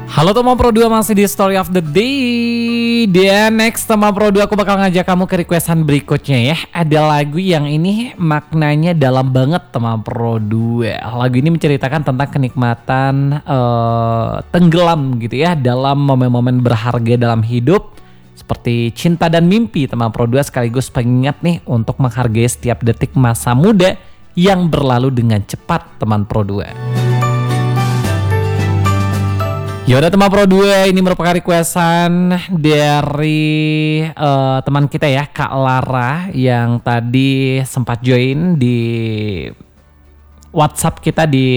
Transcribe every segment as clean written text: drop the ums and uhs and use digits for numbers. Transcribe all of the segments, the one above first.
Halo teman Pro 2, masih di Story of the Day. Dan next teman Pro 2, aku bakal ngajak kamu ke requestan berikutnya ya. Ada lagu yang ini maknanya dalam banget teman Pro 2. Lagu ini menceritakan tentang kenikmatan tenggelam gitu ya dalam momen-momen berharga dalam hidup, seperti cinta dan mimpi teman Pro 2, sekaligus pengingat nih untuk menghargai setiap detik masa muda yang berlalu dengan cepat teman Pro 2. Yaudah teman Pro 2, ini merupakan requestan dari teman kita ya, Kak Lara, yang tadi sempat join di WhatsApp kita di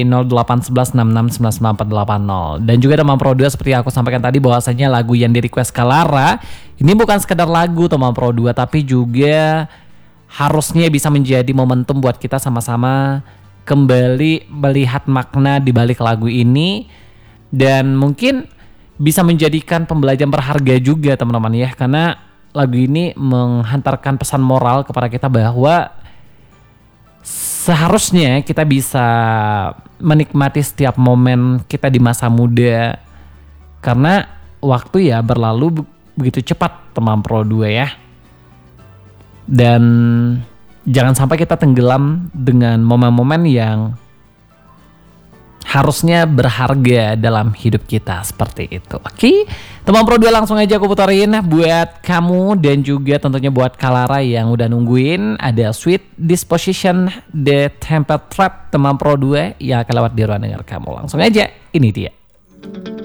0811669980. Dan juga teman Pro 2, seperti aku sampaikan tadi bahwasanya lagu yang di request Kak Lara ini bukan sekedar lagu teman Pro 2, tapi juga harusnya bisa menjadi momentum buat kita sama-sama kembali melihat makna di balik lagu ini. Dan mungkin bisa menjadikan pembelajaran berharga juga teman-teman ya. Karena lagu ini menghantarkan pesan moral kepada kita bahwa seharusnya kita bisa menikmati setiap momen kita di masa muda. Karena waktu ya berlalu begitu cepat teman Pro 2 ya. Dan jangan sampai kita tenggelam dengan momen-momen yang harusnya berharga dalam hidup kita, seperti itu. Oke, teman Pro 2, langsung aja aku puterin buat kamu dan juga tentunya buat Kalara yang udah nungguin. Ada Sweet Disposition The Temple Trap teman Pro 2 yang akan lewat di ruang dengar kamu. Langsung aja, ini dia.